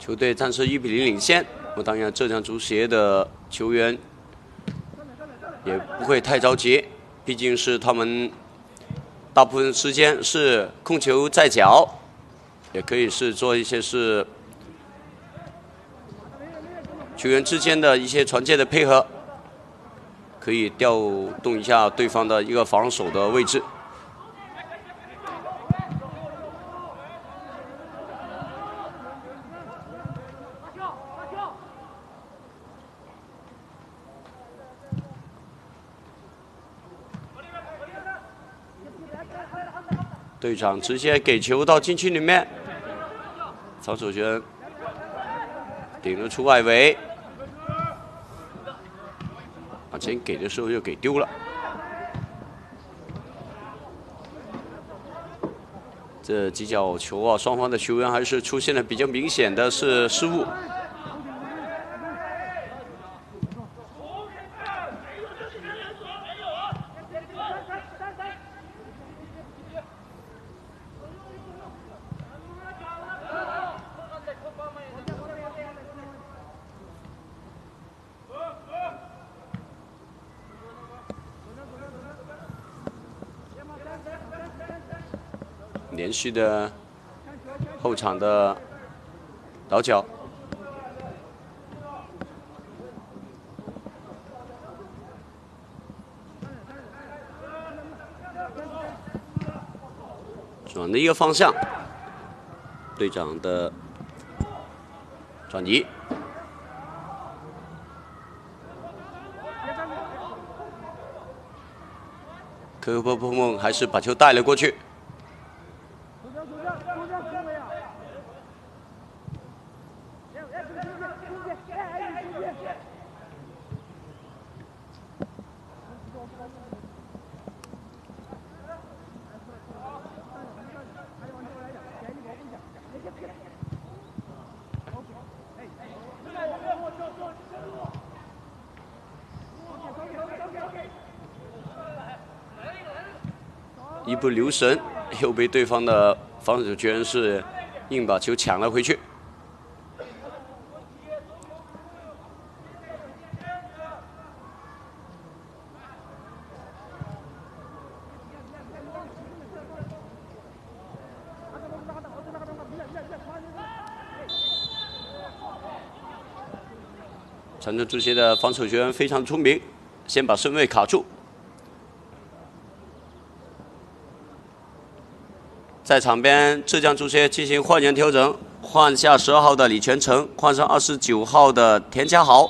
球队暂时1比0领先。当然，浙江足协的球员也不会太着急，毕竟是他们大部分时间是控球在脚，也可以是做一些是球员之间的一些传接的配合，可以调动一下对方的一个防守的位置。队长直接给球到禁区里面，曹守全顶了出外围，之前给的时候又给丢了。这几脚球啊，双方的球员还是出现了比较明显的是失误。连续的后场的倒脚，转的一个方向，队长的转移，科波波梦还是把球带了过去。一不留神，又被对方的防守球员是硬把球抢了回去。长春足协的防守球员非常聪明，先把身位卡住。在场边，浙江足协进行换人调整，换下12号的李全成，换上29号的田家豪。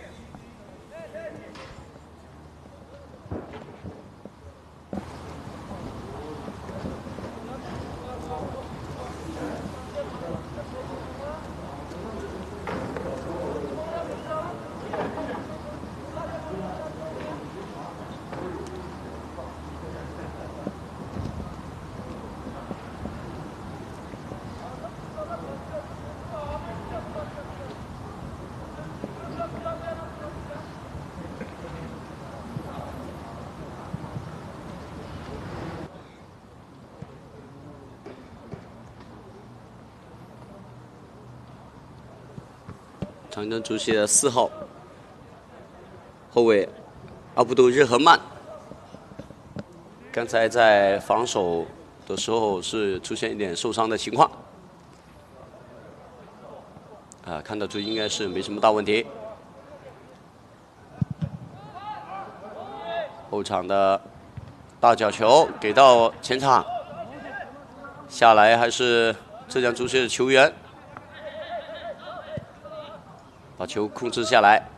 长春足协的4号后卫阿布杜日和曼，刚才在防守的时候是出现一点受伤的情况，看得出应该是没什么大问题。后场的大角球给到前场，下来还是浙江足协的球员。把球控制下来。